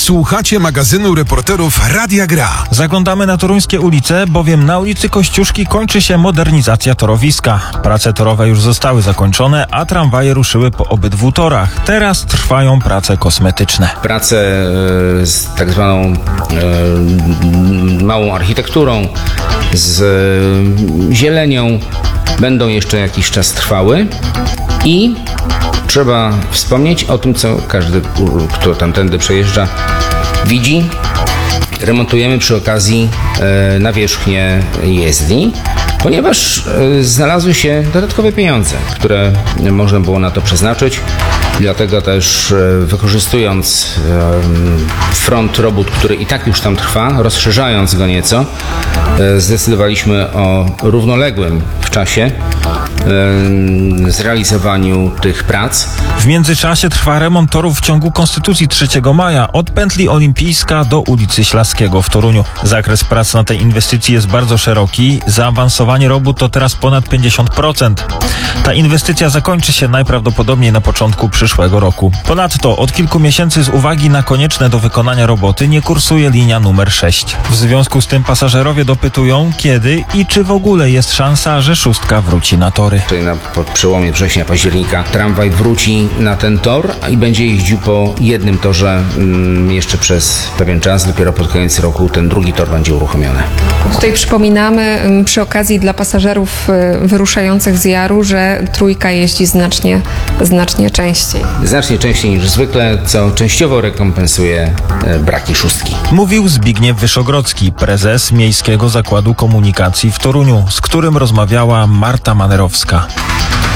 Słuchacie magazynu reporterów Radia Gra. Zaglądamy na toruńskie ulice, bowiem na ulicy Kościuszki kończy się modernizacja torowiska. Prace torowe już zostały zakończone, a tramwaje ruszyły po obydwu torach. Teraz trwają prace kosmetyczne. Prace z tak zwaną małą architekturą, z zielenią będą jeszcze jakiś czas trwały i trzeba wspomnieć o tym, co każdy, kto tamtędy przejeżdża, widzi. Remontujemy przy okazji nawierzchnię jezdni, ponieważ znalazły się dodatkowe pieniądze, które można było na to przeznaczyć. Dlatego też wykorzystując front robót, który i tak już tam trwa, rozszerzając go nieco, zdecydowaliśmy o równoległym w czasie zrealizowaniu tych prac. W międzyczasie trwa remont torów w ciągu Konstytucji 3 maja od pętli Olimpijska do ulicy Ślaskiego w Toruniu. Zakres prac na tej inwestycji jest bardzo szeroki. Zaawansowanie robót to teraz ponad 50%. Ta inwestycja zakończy się najprawdopodobniej na początku przyszłego roku. Ponadto od kilku miesięcy z uwagi na konieczne do wykonania roboty nie kursuje linia numer 6. W związku z tym pasażerowie dopytują, kiedy i czy w ogóle jest szansa, że szóstka wróci na tory. Czyli po przełomie września, października tramwaj wróci na ten tor i będzie jeździł po jednym torze jeszcze przez pewien czas. Dopiero pod koniec roku ten drugi tor będzie uruchomiony. Tutaj przypominamy przy okazji dla pasażerów wyruszających z Jaru, że trójka jeździ znacznie częściej. Znacznie częściej niż zwykle, co częściowo rekompensuje braki szóstki. Mówił Zbigniew Wyszogrodzki, prezes Miejskiego Zakładu Komunikacji w Toruniu, z którym rozmawiała Marta Manerowska.